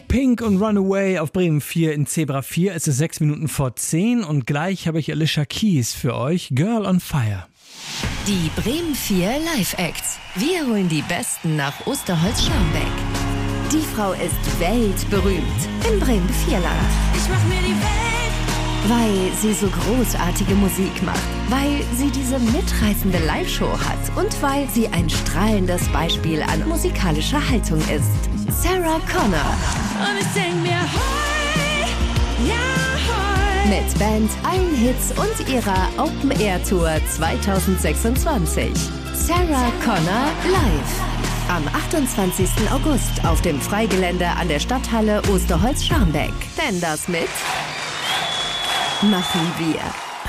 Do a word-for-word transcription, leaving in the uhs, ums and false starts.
Pink und Runaway auf Bremen vier in Zebra vier. Es ist sechs Minuten vor zehn und gleich habe ich Alicia Keys für euch. Girl on Fire. Die Bremen vier Live-Acts. Wir holen die Besten nach Osterholz-Scharmbeck. Die Frau ist weltberühmt im Bremen vier Land. Ich mach mir die Welt. Weil sie so großartige Musik macht, weil sie diese mitreißende Live-Show hat und weil sie ein strahlendes Beispiel an musikalischer Haltung ist. Sarah Connor. Und ich sing mir Hoi, ja Hoi. Mit Band, allen Hits und ihrer Open-Air-Tour zwanzig sechsundzwanzig. Sarah Connor live. Am achtundzwanzigsten August auf dem Freigelände an der Stadthalle Osterholz-Scharmbeck. Denn das mit machen wir.